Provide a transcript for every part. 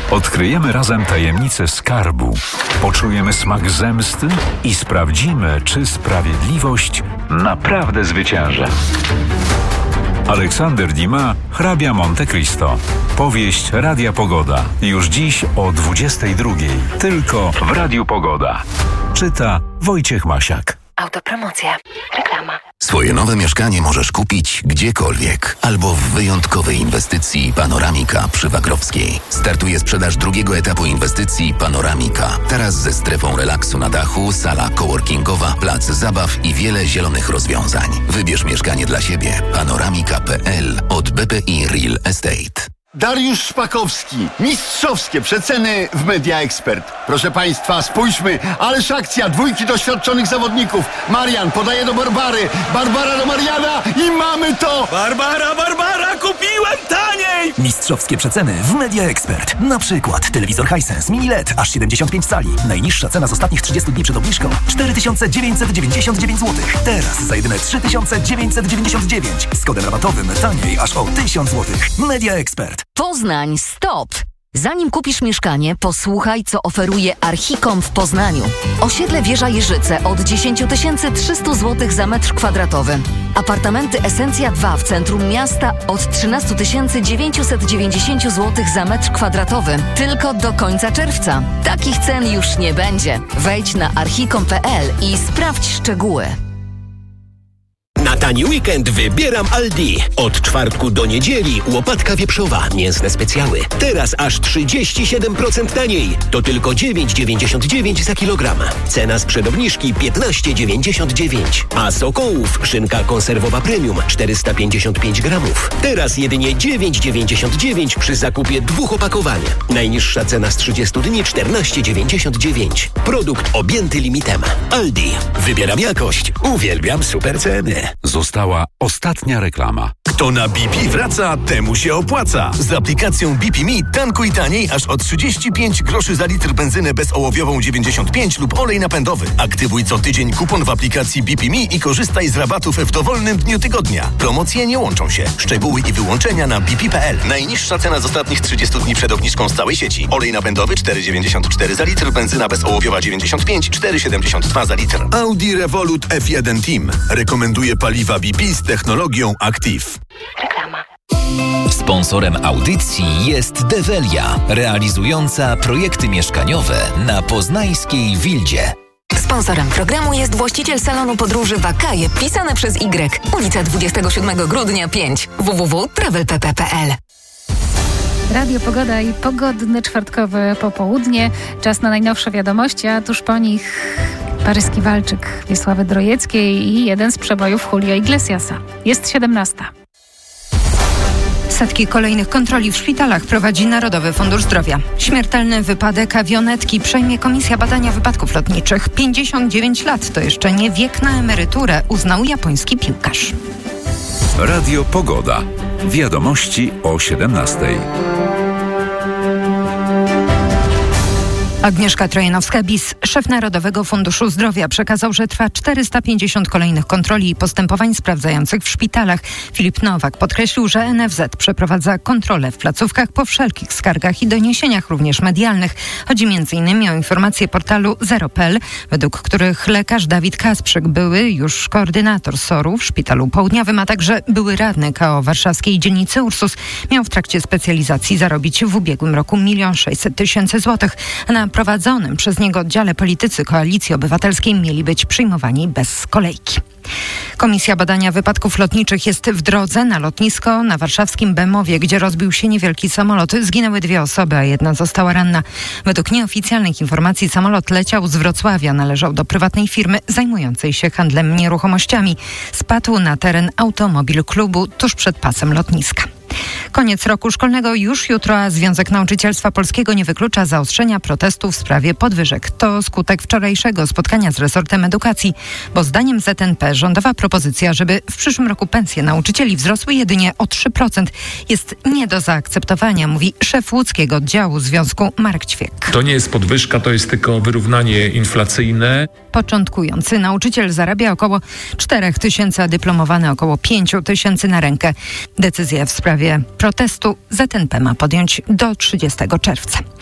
Odkryjemy razem tajemnicę skarbu, poczujemy smak zemsty i sprawdzimy, czy sprawiedliwość naprawdę zwycięży. Aleksander Dumas, Hrabia Monte Cristo. Powieść Radia Pogoda. Już dziś o 22:00. Tylko w Radiu Pogoda. Czyta Wojciech Masiak. Autopromocja. Reklama. Swoje nowe mieszkanie możesz kupić gdziekolwiek albo w wyjątkowej inwestycji Panoramika przy Wagrowskiej. Startuje sprzedaż drugiego etapu inwestycji Panoramika. Teraz ze strefą relaksu na dachu, sala coworkingowa, plac zabaw i wiele zielonych rozwiązań. Wybierz mieszkanie dla siebie. Panoramika.pl od BPI Real Estate. Dariusz Szpakowski. Mistrzowskie przeceny w Media Expert. Proszę Państwa, spójrzmy, ależ akcja, dwójki doświadczonych zawodników. Marian podaje do Barbary, Barbara do Mariana i mamy to! Barbara, kupiłem taniej! Mistrzowskie przeceny w Media Expert. Na przykład telewizor Hisense Mini LED, aż 75 cali. Najniższa cena z ostatnich 30 dni przed obniżką 4999 zł. Teraz za jedyne 3999. Z kodem rabatowym taniej aż o 1000 zł. Media Expert. Poznań, stop! Zanim kupisz mieszkanie, posłuchaj, co oferuje Archicom w Poznaniu. Osiedle Wieża Jeżyce od 10 300 zł za metr kwadratowy. Apartamenty Esencja 2 w centrum miasta od 13 990 zł za metr kwadratowy. Tylko do końca czerwca. Takich cen już nie będzie. Wejdź na archicom.pl i sprawdź szczegóły. Na tani weekend wybieram Aldi. Od czwartku do niedzieli łopatka wieprzowa, mięsne specjały. Teraz aż 37% taniej. To tylko 9,99 za kilogram. Cena sprzed obniżki 15,99. A Sokołów szynka konserwowa premium 455 gramów. Teraz jedynie 9,99 przy zakupie 2 opakowań. Najniższa cena z 30 dni 14,99. Produkt objęty limitem. Aldi. Wybieram jakość. Uwielbiam super ceny. Została ostatnia reklama. Kto na BP wraca, temu się opłaca. Z aplikacją BP Me tankuj taniej aż o 35 groszy za litr benzynę bezołowiową 95 lub olej napędowy. Aktywuj co tydzień kupon w aplikacji BP Me i korzystaj z rabatów w dowolnym dniu tygodnia. Promocje nie łączą się. Szczegóły i wyłączenia na bp.pl. Najniższa cena z ostatnich 30 dni przed obniżką z całej sieci. Olej napędowy 4,94 za litr, benzyna bezołowiowa 95, 4,72 za litr. Audi Revolut F1 Team rekomenduje paliwa BP z technologią Active. Reklama. Sponsorem audycji jest Develia, realizująca projekty mieszkaniowe na poznańskiej Wildzie. Sponsorem programu jest właściciel salonu podróży Wakaje, pisane przez Y. Ulica 27 grudnia 5. www.travelpp.pl. Radio Pogoda i pogodne czwartkowe popołudnie. Czas na najnowsze wiadomości, a tuż po nich paryski walczyk Wiesławy Drojeckiej i jeden z przebojów Julio Iglesiasa. Jest 17. Setki kolejnych kontroli w szpitalach prowadzi Narodowy Fundusz Zdrowia. Śmiertelny wypadek awionetki przejmie Komisja Badania Wypadków Lotniczych. 59 lat to jeszcze nie wiek na emeryturę, uznał japoński piłkarz. Radio Pogoda. Wiadomości o 17:00. Agnieszka Trojanowska-Bis, szef Narodowego Funduszu Zdrowia, przekazał, że trwa 450 kolejnych kontroli i postępowań sprawdzających w szpitalach. Filip Nowak podkreślił, że NFZ przeprowadza kontrole w placówkach po wszelkich skargach i doniesieniach, również medialnych. Chodzi m.in. o informacje portalu Zero.pl, według których lekarz Dawid Kasprzyk, były już koordynator SOR-u w Szpitalu Południowym, a także były radny KO warszawskiej dzielnicy Ursus, miał w trakcie specjalizacji zarobić w ubiegłym roku 1 600 000 złotych. Na prowadzonym przez niego oddziale politycy Koalicji Obywatelskiej mieli być przyjmowani bez kolejki. Komisja Badania Wypadków Lotniczych jest w drodze na lotnisko na warszawskim Bemowie, gdzie rozbił się niewielki samolot. Zginęły 2 osoby, a 1 została ranna. Według nieoficjalnych informacji samolot leciał z Wrocławia, należał do prywatnej firmy zajmującej się handlem nieruchomościami. Spadł na teren automobil klubu tuż przed pasem lotniska. Koniec roku szkolnego już jutro, a Związek Nauczycielstwa Polskiego nie wyklucza zaostrzenia protestów w sprawie podwyżek. To skutek wczorajszego spotkania z resortem edukacji, bo zdaniem ZNP rządowa propozycja, żeby w przyszłym roku pensje nauczycieli wzrosły jedynie o 3%, jest nie do zaakceptowania, mówi szef łódzkiego oddziału związku Marek Ćwiek. To nie jest podwyżka, to jest tylko wyrównanie inflacyjne. Początkujący nauczyciel zarabia około 4 000, a dyplomowany około 5 000 na rękę. Decyzję w sprawie protestu ZNP ma podjąć do 30 czerwca.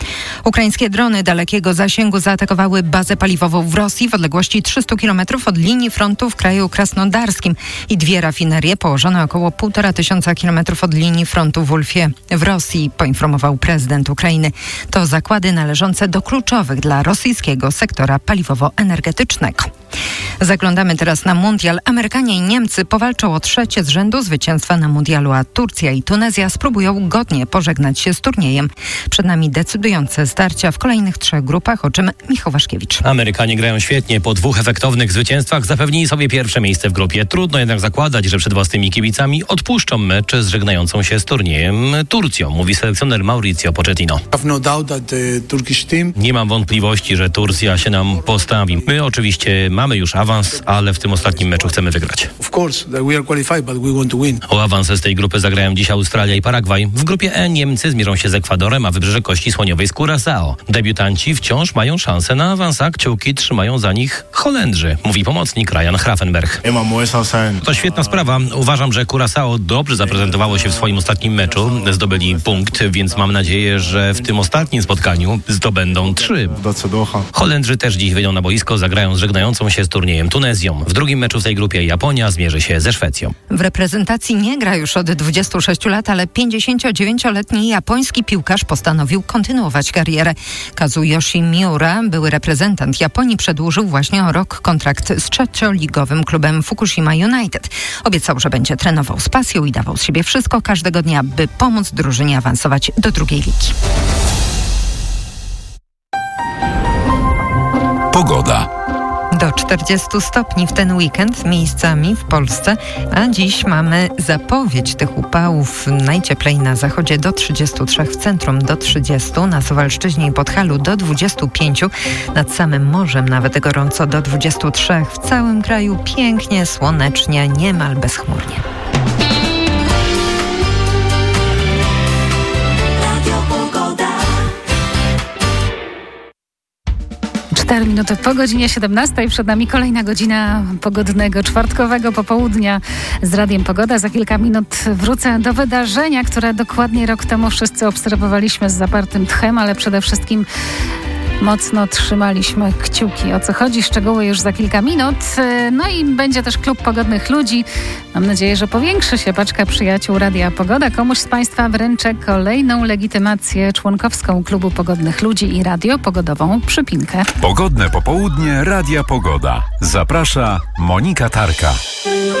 Ukraińskie drony dalekiego zasięgu zaatakowały bazę paliwową w Rosji w odległości 300 km od linii frontu w kraju krasnodarskim i 2 rafinerie położone około 1500 km od linii frontu w Ulfie w Rosji, poinformował prezydent Ukrainy. To zakłady należące do kluczowych dla rosyjskiego sektora paliwowo-energetycznego. Zaglądamy teraz na mundial. Amerykanie i Niemcy powalczą o 3. z rzędu zwycięstwa na mundialu, a Turcja i Tunezja spróbują godnie pożegnać się z turniejem. Przed nami decydujące starcia w kolejnych 3 grupach, o czym Michał Waszkiewicz. Amerykanie grają świetnie. Po 2 efektownych zwycięstwach zapewnili sobie pierwsze miejsce w grupie. Trudno jednak zakładać, że przed własnymi kibicami odpuszczą mecz z żegnającą się z turniejem Turcją, mówi selekcjoner Mauricio Pochettino. Nie mam wątpliwości, że Turcja się nam postawi. My oczywiście mamy już awans, ale w tym ostatnim meczu chcemy wygrać. O awans z tej grupy zagrają dziś Australia i Paragwaj. W grupie E Niemcy zmierzą się z Ekwadorem, a Wybrzeże Kości Słoniowej z Curaçao. Debiutanci wciąż mają szansę na awans, a kciuki trzymają za nich Holendrzy, mówi pomocnik Ryan Gravenberch. To świetna sprawa. Uważam, że Curaçao dobrze zaprezentowało się w swoim ostatnim meczu. Zdobyli punkt, więc mam nadzieję, że w tym ostatnim spotkaniu zdobędą 3. Holendrzy też dziś wyjdą na boisko, zagrają z żegnającą się z turniejem Tunezją. W drugim meczu w tej grupie Japonia zmierzy się ze Szwecją. W reprezentacji nie gra już od 26 lat, ale 59-letni japoński piłkarz postanowił kontynuować karierę. Kazuyoshi Miura, były reprezentant Japonii, przedłużył właśnie o rok kontrakt z trzecioligowym klubem Fukushima United. Obiecał, że będzie trenował z pasją i dawał z siebie wszystko każdego dnia, by pomóc drużynie awansować do drugiej ligi. Pogoda. Do 40 stopni w ten weekend miejscami w Polsce, a dziś mamy zapowiedź tych upałów. Najcieplej na zachodzie do 33, w centrum do 30, na Suwalszczyźnie i Podhalu do 25, nad samym morzem nawet gorąco do 23. W całym kraju pięknie, słonecznie, niemal bezchmurnie. 4 minuty po godzinie 17. Przed nami kolejna godzina pogodnego, czwartkowego popołudnia z Radiem Pogoda. Za kilka minut wrócę do wydarzenia, które dokładnie rok temu wszyscy obserwowaliśmy z zapartym tchem, ale przede wszystkim mocno trzymaliśmy kciuki. O co chodzi? Szczegóły już za kilka minut. No i będzie też klub pogodnych ludzi. Mam nadzieję, że powiększy się paczka przyjaciół Radia Pogoda. Komuś z Państwa wręczę kolejną legitymację członkowską klubu pogodnych ludzi i radiopogodową przypinkę. Pogodne popołudnie Radia Pogoda. Zaprasza Monika Tarka.